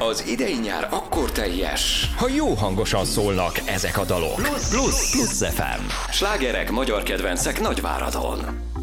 Az idei nyár akkor teljes, ha jó hangosan szólnak ezek a dalok. Plusz FM. slágerek, magyar kedvencek Nagyváradon.